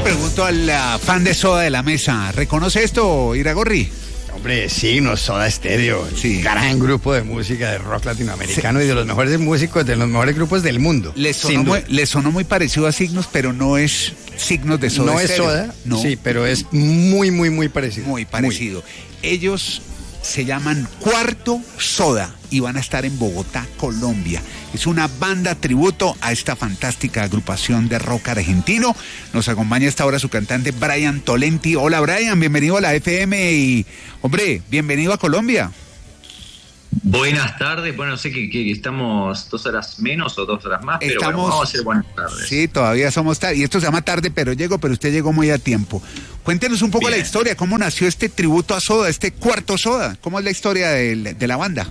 pregunto al fan de Soda de la mesa, ¿reconoce esto, Iragorri? Hombre, sí, no, Soda Stereo, sí. Gran grupo de música de rock latinoamericano, sí. Y de los mejores músicos, de los mejores grupos del mundo. Le sonó muy parecido a Signos, pero no es Signos de Soda Stereo. No es Soda, no. Sí, pero es muy parecido. Muy parecido. Ellos se llaman Cuarto Soda y van a estar en Bogotá, Colombia. Es una banda tributo a esta fantástica agrupación de rock argentino. Nos acompaña a esta hora su cantante Brian Tolenti. Hola Brian, bienvenido a la FM y, hombre, bienvenido a Colombia. Buenas tardes, bueno, no sé que estamos 2 horas menos o 2 horas más, pero bueno, vamos a hacer buenas tardes. Sí, todavía somos tarde, y esto se llama tarde, pero usted llegó muy a tiempo. Cuéntenos un poco la historia, cómo nació este tributo a Soda, este Cuarto Soda, cómo es la historia de la banda.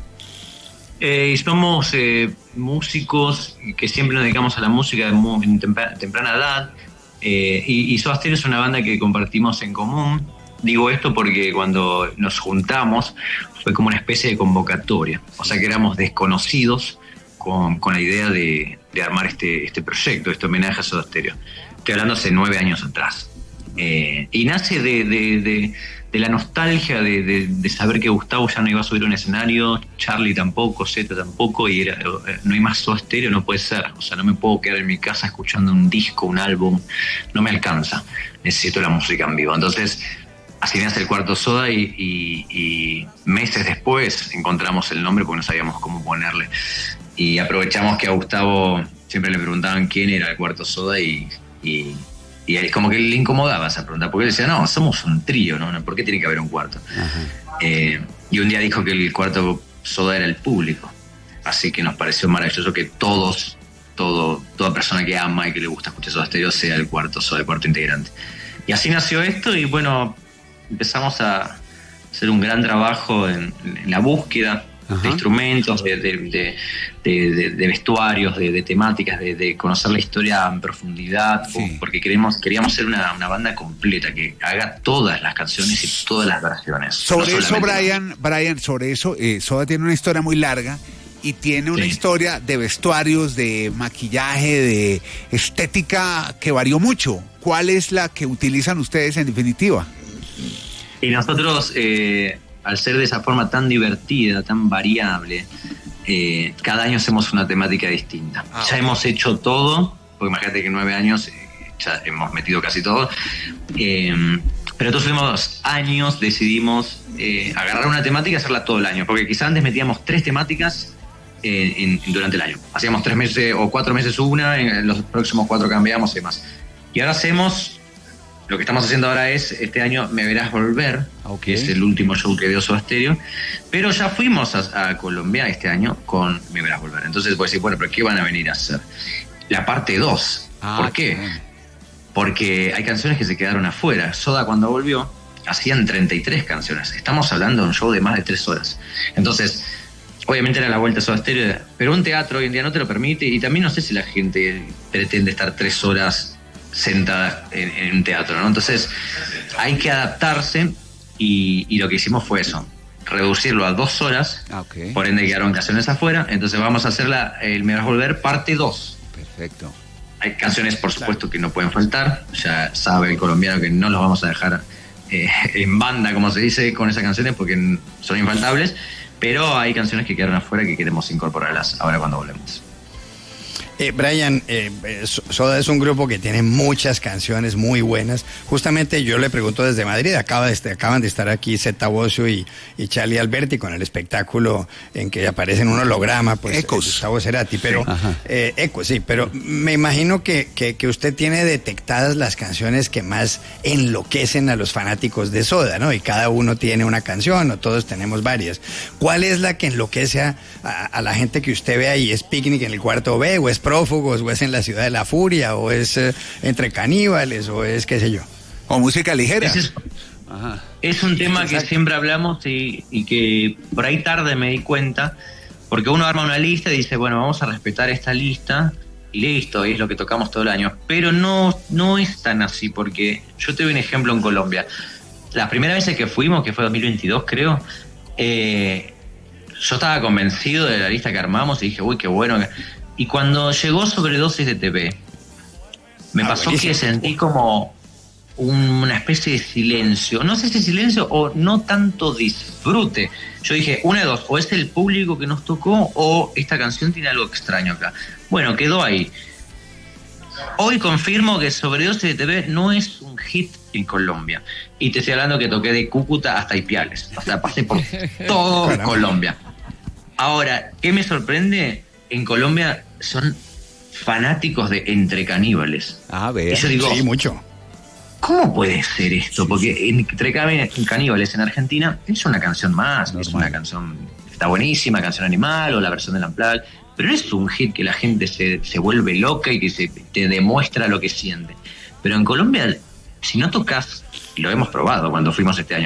Somos músicos que siempre nos dedicamos a la música en temprana edad, y Soda Stereo es una banda que compartimos en común. Digo esto porque cuando nos juntamos fue como una especie de convocatoria, o sea que éramos desconocidos con la idea de armar este proyecto, este homenaje a Soda Stereo. Estoy hablando hace 9 años atrás. Y nace de la nostalgia de saber que Gustavo ya no iba a subir a un escenario, Charlie tampoco, Zeta tampoco, y no hay más Soda Stereo, no puede ser. O sea, no me puedo quedar en mi casa escuchando un disco, un álbum, no me alcanza. Necesito la música en vivo. Entonces, así nace el Cuarto Soda y meses después encontramos el nombre porque no sabíamos cómo ponerle. Y aprovechamos que a Gustavo siempre le preguntaban quién era el Cuarto Soda y como que le incomodaba esa pregunta, porque él decía, no, somos un trío, ¿no? ¿Por qué tiene que haber un cuarto? Y un día dijo que el Cuarto Soda era el público. Así que nos pareció maravilloso que toda persona que ama y que le gusta escuchar Soda Stereo sea el Cuarto Soda, el cuarto integrante. Y así nació esto y bueno, empezamos a hacer un gran trabajo en la búsqueda de instrumentos, de vestuarios, de temáticas, de conocer la historia en profundidad, sí. Porque queríamos ser una banda completa que haga todas las canciones y todas las versiones. Sobre eso, Brian, sobre eso, Soda tiene una historia muy larga y tiene una historia de vestuarios, de maquillaje, de estética que varió mucho. ¿Cuál es la que utilizan ustedes en definitiva? Y nosotros, al ser de esa forma tan divertida, tan variable, cada año hacemos una temática distinta. Ya hemos hecho todo, porque imagínate que en 9 años ya hemos metido casi todo, pero estos últimos años decidimos agarrar una temática y hacerla todo el año, porque quizás antes metíamos 3 temáticas durante el año. Hacíamos 3 meses o 4 meses una, en los próximos 4 cambiamos y demás. Y ahora lo que estamos haciendo ahora es, este año Me Verás Volver, que es el último show que dio Soda Stereo, pero ya fuimos a Colombia este año con Me Verás Volver. Entonces voy a decir, bueno, ¿pero qué van a venir a hacer? La parte 2. ¿Por qué? Porque hay canciones que se quedaron afuera. Soda cuando volvió hacían 33 canciones. Estamos hablando de un show de más de 3 horas. Entonces, obviamente era la vuelta a Soda Stereo, pero un teatro hoy en día no te lo permite, y también no sé si la gente pretende estar 3 horas sentada en un teatro, ¿no? Entonces hay que adaptarse y lo que hicimos fue eso, reducirlo a 2 horas, por ende quedaron canciones afuera, entonces vamos a hacer el Me Verás Volver parte 2. Perfecto. Hay canciones, por supuesto, que no pueden faltar, ya sabe el colombiano que no los vamos a dejar en banda, como se dice, con esas canciones porque son infaltables, pero hay canciones que quedaron afuera que queremos incorporarlas ahora cuando volvemos. Brian, Soda es un grupo que tiene muchas canciones muy buenas. Justamente yo le pregunto desde Madrid, acaban de estar aquí Zeta Bosio y Charlie Alberti con el espectáculo en que aparece en un holograma, pues Gustavo Cerati, pero Ecos, sí, pero me imagino que usted tiene detectadas las canciones que más enloquecen a los fanáticos de Soda, ¿no? Y cada uno tiene una canción, o todos tenemos varias. ¿Cuál es la que enloquece a la gente que usted ve ahí? ¿Es Picnic en el cuarto B, o es Prófugos, o es En la ciudad de la furia, o es Entre caníbales, o es qué sé yo? O música ligera. Es un tema que siempre hablamos y que por ahí tarde me di cuenta, porque uno arma una lista y dice, bueno, vamos a respetar esta lista y listo, es lo que tocamos todo el año. Pero no es tan así, porque yo te doy un ejemplo en Colombia. Las primeras veces que fuimos, que fue 2022 creo, yo estaba convencido de la lista que armamos y dije, uy, qué bueno. Y cuando llegó Sobredosis de TV, me pasó que sentí como una especie de silencio. No sé si silencio o no tanto disfrute. Yo dije, una de dos, o es el público que nos tocó o esta canción tiene algo extraño acá. Bueno, quedó ahí. Hoy confirmo que Sobredosis de TV no es un hit en Colombia. Y te estoy hablando que toqué de Cúcuta hasta Ipiales. O sea, pasé por todo Colombia. Ahora, ¿qué me sorprende? En Colombia son fanáticos de Entre Caníbales. Ah, vea. Y yo digo, Sí, mucho. ¿cómo puede ser esto? Porque Entre Caníbales en Argentina es una canción más, normal. es una canción, está buenísima, canción animal o la versión del Unplugged, pero no es un hit que la gente se vuelve loca y que te demuestra lo que siente. Pero en Colombia, si no tocas, y lo hemos probado cuando fuimos este año